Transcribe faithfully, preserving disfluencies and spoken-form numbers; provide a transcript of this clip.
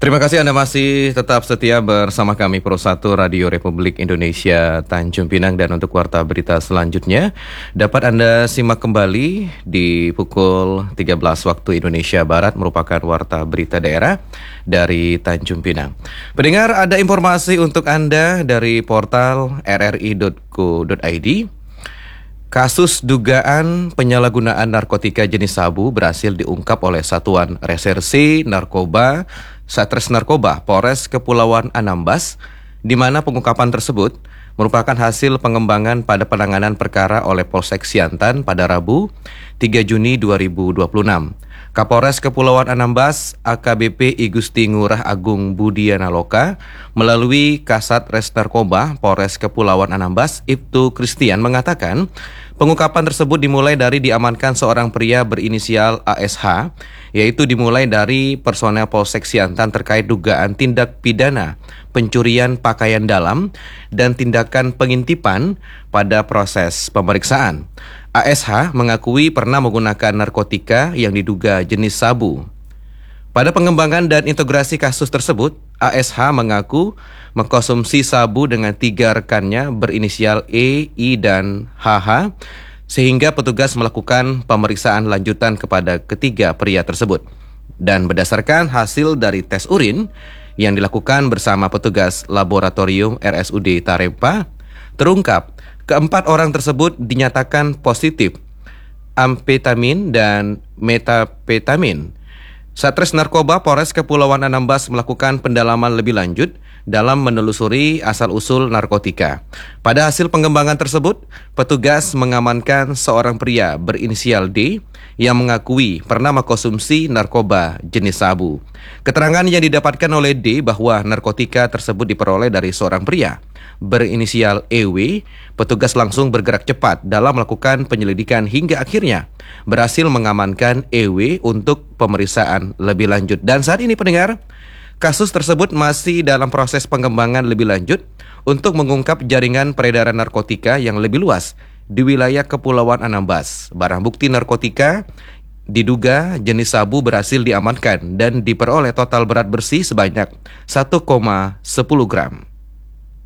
Terima kasih Anda masih tetap setia bersama kami Pro satu Radio Republik Indonesia Tanjung Pinang, dan untuk warta berita selanjutnya dapat Anda simak kembali di pukul tiga belas waktu Indonesia Barat, merupakan warta berita daerah dari Tanjung Pinang. Pendengar, ada informasi untuk Anda dari portal r r i dot co dot i d. Kasus dugaan penyalahgunaan narkotika jenis sabu berhasil diungkap oleh Satuan Reserse Narkoba Satres Narkoba Polres Kepulauan Anambas, di mana pengungkapan tersebut merupakan hasil pengembangan pada penanganan perkara oleh Polsek Siantan pada Rabu tiga Juni dua ribu dua puluh enam. Kapolres Kepulauan Anambas A K B P I Gusti Ngurah Agung Budiana Loka melalui Kasat Res Narkoba Polres Kepulauan Anambas Ibtu Kristian mengatakan pengungkapan tersebut dimulai dari diamankan seorang pria berinisial A S H, yaitu dimulai dari personel Polsek Siantan terkait dugaan tindak pidana pencurian pakaian dalam dan tindakan pengintipan pada proses pemeriksaan. A S H mengakui pernah menggunakan narkotika yang diduga jenis sabu. Pada pengembangan dan integrasi kasus tersebut, A S H mengaku mengkonsumsi sabu dengan tiga rekannya berinisial E, I, dan H H, sehingga petugas melakukan pemeriksaan lanjutan kepada ketiga pria tersebut. Dan berdasarkan hasil dari tes urin yang dilakukan bersama petugas laboratorium R S U D Tarempa, terungkap keempat orang tersebut dinyatakan positif amfetamin dan metapetamin. Satres Narkoba Polres Kepulauan Anambas melakukan pendalaman lebih lanjut dalam menelusuri asal-usul narkotika. Pada hasil pengembangan tersebut, petugas mengamankan seorang pria berinisial D yang mengakui pernah mengkonsumsi narkoba jenis sabu. Keterangan yang didapatkan oleh D bahwa narkotika tersebut diperoleh dari seorang pria berinisial E W, petugas langsung bergerak cepat dalam melakukan penyelidikan hingga akhirnya berhasil mengamankan E W untuk pemeriksaan lebih lanjut. Dan saat ini pendengar, kasus tersebut masih dalam proses pengembangan lebih lanjut untuk mengungkap jaringan peredaran narkotika yang lebih luas di wilayah Kepulauan Anambas. Barang bukti narkotika diduga jenis sabu berhasil diamankan dan diperoleh total berat bersih sebanyak satu koma sepuluh gram.